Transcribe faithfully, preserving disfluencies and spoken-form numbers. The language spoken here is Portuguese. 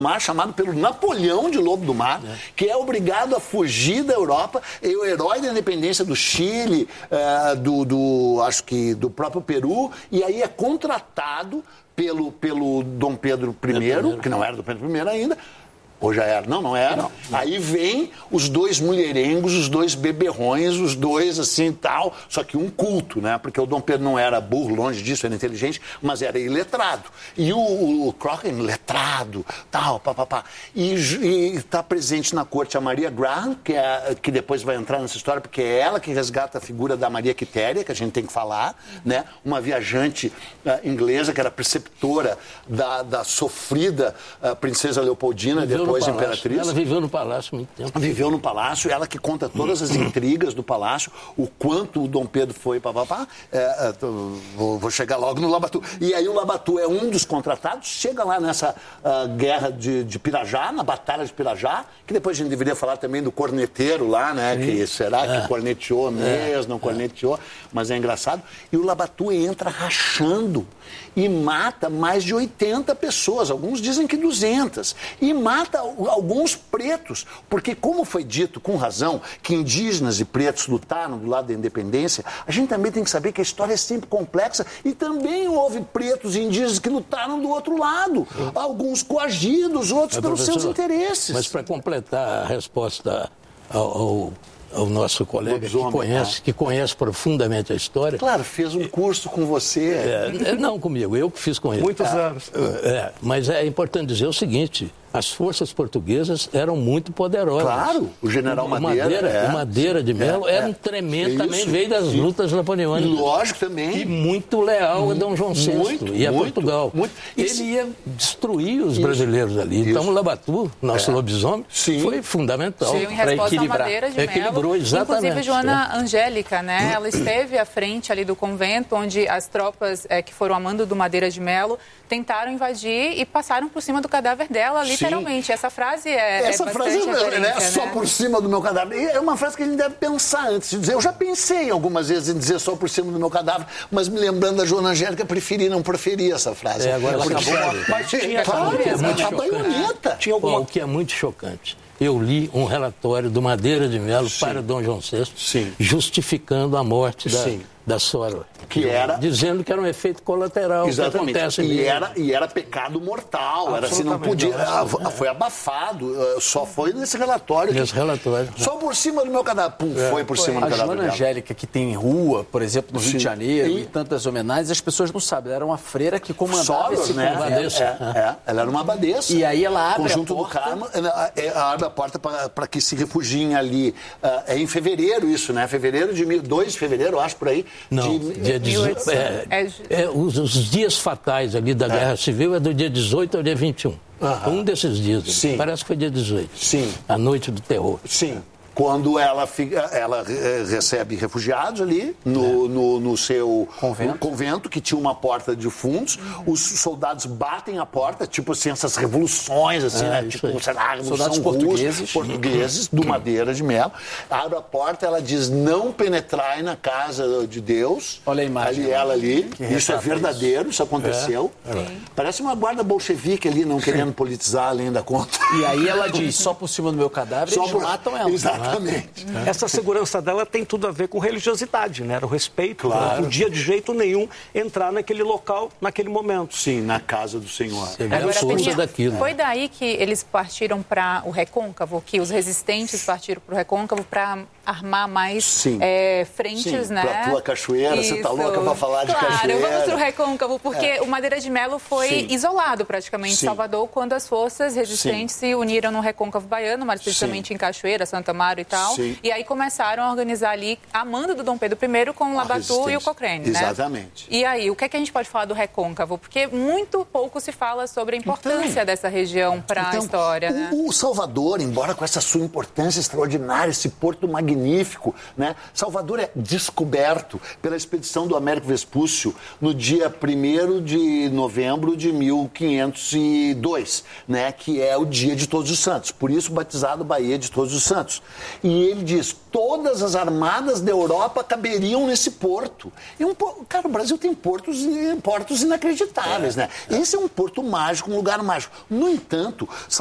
Mar, chamado pelo Napoleão de Lobo do Mar, é. que é obrigado a fugir da Europa, é o herói da independência do Chile, é, do, do, acho que do próprio Peru, e aí é contratado pelo, pelo Dom Pedro I, que não era Dom Pedro I ainda, ou já era? Não, não era. Não, não. Aí vem os dois mulherengos, os dois beberrões, os dois assim e tal, só que um culto, né? Porque o Dom Pedro não era burro, longe disso, era inteligente, mas era iletrado. E o, o Cochrane, letrado, tal, papapá. E está presente na corte a Maria Graham, que, é, que depois vai entrar nessa história, porque é ela que resgata a figura da Maria Quitéria, que a gente tem que falar, né? Uma viajante uh, inglesa, que era preceptora da, da sofrida uh, princesa Leopoldina, depois Depois imperatriz. Ela viveu no palácio muito tempo. Viveu no palácio, ela que conta todas as intrigas do palácio, o quanto o Dom Pedro foi, papapá. É, é, vou, vou chegar logo no Labatu. E aí o Labatu é um dos contratados, chega lá nessa uh, guerra de, de Pirajá, na Batalha de Pirajá, que depois a gente deveria falar também do corneteiro lá, né? Sim. Que será que é. corneteou mesmo, é. não corneteou, mas é engraçado. E o Labatu entra rachando e mata mais de oitenta pessoas, alguns dizem que duzentas, e mata alguns pretos, porque como foi dito com razão que indígenas e pretos lutaram do lado da independência, a gente também tem que saber que a história é sempre complexa e também houve pretos e indígenas que lutaram do outro lado, alguns coagidos, outros é, pelos seus interesses. Mas para completar a resposta ao... ao... o nosso colega que conhece, que conhece profundamente a história. Claro, fez um curso com você. É, não comigo, eu que fiz com ele. Muitos anos. É, mas é importante dizer o seguinte, as forças portuguesas eram muito poderosas. Claro, o general Madeira. Madeira, é, o Madeira de Melo é, era um tremendo, isso, também veio das lutas isso, napoleônicas. Lógico também. E muito leal muito, a Dom João sexto muito, e a muito, Portugal. Muito. Ele ia destruir os isso, brasileiros ali. Isso. Então o Labatu, nosso é. lobisomem, Sim. foi fundamental para equilibrar. Madeira de Equilibrou, Melo. exatamente. Inclusive, Joana Angélica, né? Ela esteve à frente ali do convento, onde as tropas é, que foram a mando do Madeira de Melo tentaram invadir e passaram por cima do cadáver dela, literalmente. Sim. Essa frase é Essa é frase não é né? só né? por cima do meu cadáver. É uma frase que a gente deve pensar antes de dizer. Eu já pensei algumas vezes em dizer só por cima do meu cadáver, mas me lembrando da Joana Angélica, preferi não proferir essa frase. É, agora ela acabou. Mas tinha, claro, é muito a baioneta. Tinha alguma... O que é muito chocante. Eu li um relatório do Madeira de Melo Sim. para Dom João sexto, Sim. justificando a morte da, da Sora. Que era... Dizendo que era um efeito colateral. Exatamente. Que acontece e, era, e era pecado mortal. Era assim, não podia... Não, é. Foi abafado. Só foi nesse relatório. Nesse que, relatório. Só por cima do meu cadáver. Pum, é. foi por foi. cima do a cadáver. A Joana Angélica, que tem rua, por exemplo, no Sim. Rio de Janeiro, e... e tantas homenagens, as pessoas não sabem. Ela era uma freira que comandava Soros, esse né? convento. É, é, é. Ela era uma abadesa. E aí ela abre Conjunto a porta... do Carmo, ela abre a porta para que se refugiem ali. É em fevereiro isso, né? Fevereiro de... dois de fevereiro, acho, por aí. Não, de, dia dezoito. É, é, é, os, os dias fatais ali da é. Guerra Civil é do dia dezoito ao dia vinte e um. Uhum. Um desses dias. Sim. Parece que foi dia dezoito. Sim. A noite do terror. Sim. Quando ela, fica, ela recebe refugiados ali no, é. no, no seu convento. convento, que tinha uma porta de fundos. Uhum. Os soldados batem a porta, tipo assim, essas revoluções, assim, é, né? Tipo, sei lá, soldados portugueses. portugueses, do Madeira de Melo. Abre a porta, ela diz, não penetrai na casa de Deus. Olha a imagem. Ali, ela ali. Isso é verdadeiro, isso, isso aconteceu. É. É. Parece uma guarda bolchevique ali, não querendo politizar além da conta. E aí ela diz, só por cima do meu cadáver, só eles por... matam ela. Exatamente. Exatamente. É. Essa segurança dela tem tudo a ver com religiosidade, né? Era o respeito. Claro. Não podia de jeito nenhum entrar naquele local, naquele momento. Sim, na casa do Senhor. Agora, a força daquilo. Foi daí que eles partiram para o Recôncavo, que os resistentes partiram para o Recôncavo para armar mais é, frentes, Sim, né? Pra tua cachoeira, Isso. Você tá louca pra falar de claro, cachoeira. Claro, vamos pro Recôncavo, porque é. o Madeira de Melo foi Sim. isolado praticamente Sim. em Salvador, quando as forças resistentes Sim. se uniram no Recôncavo Baiano, mais especificamente Sim. em Cachoeira, Santa Amaro e tal. Sim. E aí começaram a organizar ali, a mando do Dom Pedro I com o Labatu e o Cochrane, né? Exatamente. E aí, o que é que a gente pode falar do Recôncavo? Porque muito pouco se fala sobre a importância então, dessa região para a então, história, o, né? O Salvador, embora com essa sua importância extraordinária, esse porto magnífico, magnífico, né? Salvador é descoberto pela expedição do Américo Vespúcio no dia primeiro de novembro de mil quinhentos e dois, né? Que é o dia de Todos os Santos, por isso batizado Baía de Todos os Santos. E ele diz, todas as armadas da Europa caberiam nesse porto. E um, cara, o Brasil tem portos, portos inacreditáveis, é, né? É. Esse é um porto mágico, um lugar mágico. No entanto,